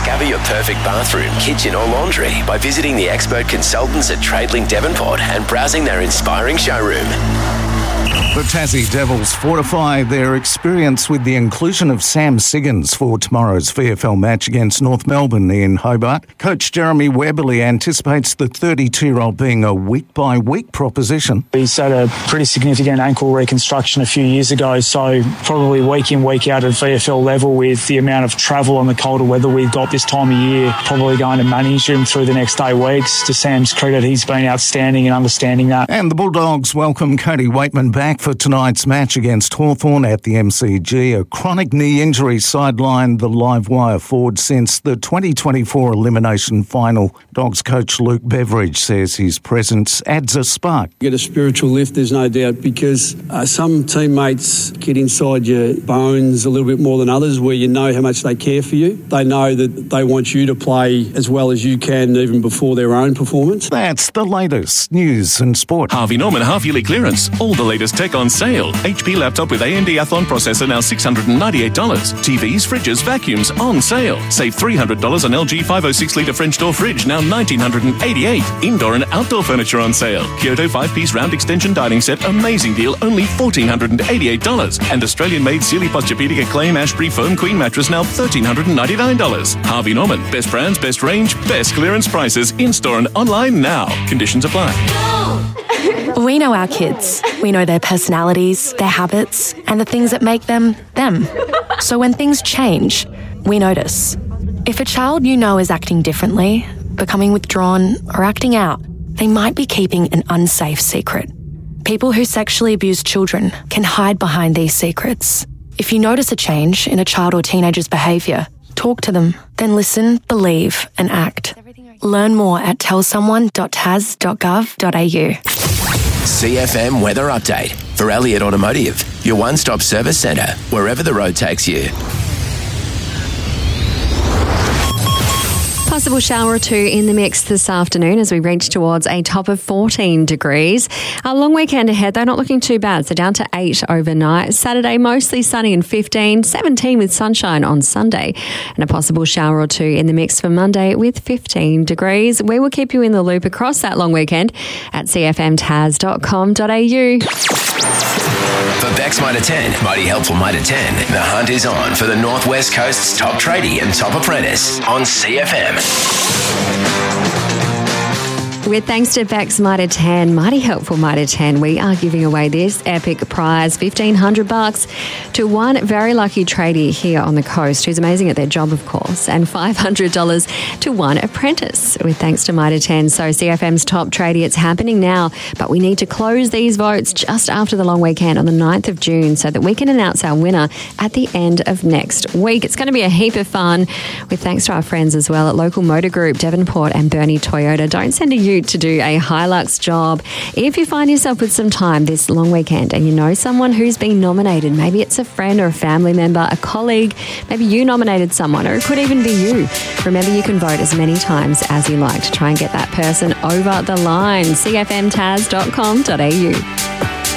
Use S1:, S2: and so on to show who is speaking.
S1: Discover your perfect bathroom, kitchen or laundry by visiting the expert consultants at Tradelink Devonport and browsing their inspiring showroom.
S2: The Tassie Devils fortify their experience with the inclusion of Sam Siggins for tomorrow's VFL match against North Melbourne in Hobart. Coach Jeremy Weberly anticipates the 32-year-old being a week-by-week proposition.
S3: He's had a pretty significant ankle reconstruction a few years ago, so probably week in, week out at VFL level with the amount of travel and the colder weather we've got this time of year, probably going to manage him through the next 8 weeks. To Sam's credit, he's been outstanding in understanding that.
S2: And the Bulldogs welcome Cody Waitman back for tonight's match against Hawthorn at the MCG. A chronic knee injury sidelined the live wire forward since the 2024 elimination final. Dogs coach Luke Beveridge says his presence adds a spark.
S4: You get a spiritual lift, there's no doubt, because some teammates get inside your bones a little bit more than others, where you know how much they care for you. They know that they want you to play as well as you can even before their own performance.
S2: That's the latest news and sport.
S5: Harvey Norman half-yearly clearance. All the latest tech on sale. HP laptop with AMD Athlon processor now $698. TVs, fridges, vacuums on sale. Save $300 on LG 506-litre French door fridge, now $1,988. Indoor and outdoor furniture on sale. Kyoto 5-piece round extension dining set, amazing deal, only $1,488. And Australian-made Sealy Posturepedic Acclaim Ashbury Foam Queen mattress, now $1,399. Harvey Norman, best brands, best range, best clearance prices, in-store and online now. Conditions apply.
S6: We know our kids. We know their personalities, their habits, and the things that make them, them. So when things change, we notice. If a child you know is acting differently, becoming withdrawn, or acting out, they might be keeping an unsafe secret. People who sexually abuse children can hide behind these secrets. If you notice a change in a child or teenager's behaviour, talk to them, then listen, believe, and act. Learn more at tellsomeone.tas.gov.au.
S1: CFM Weather Update for Elliott Automotive, your one-stop service centre, wherever the road takes you.
S7: Possible shower or two in the mix this afternoon as we reach towards a top of 14 degrees. A long weekend ahead, though, not looking too bad. So down to 8 overnight. Saturday, mostly sunny and 15, 17 with sunshine on Sunday. And a possible shower or two in the mix for Monday with 15 degrees. We will keep you in the loop across that long weekend at cfmtas.com.au.
S1: For Bex Mitre 10, Mighty Helpful Mitre 10, the hunt is on for the North West Coast's top tradie and top apprentice on CFM.
S7: With thanks to Bex Mitre 10, Mighty Helpful Mitre 10, we are giving away this epic prize, $1,500 to one very lucky tradie here on the coast who's amazing at their job, of course, and $500 to one apprentice with thanks to Mitre 10. So CFM's top tradie, it's happening now, but we need to close these votes just after the long weekend on the 9th of June so that we can announce our winner at the end of next week. It's going to be a heap of fun with thanks to our friends as well at Local Motor Group, Devonport and Bernie Toyota. Don't send a ute to do a Hilux job. If you find yourself with some time this long weekend and you know someone who's been nominated, maybe it's a friend or a family member, a colleague, maybe you nominated someone, or it could even be you. Remember, you can vote as many times as you like to try and get that person over the line. cfmtas.com.au.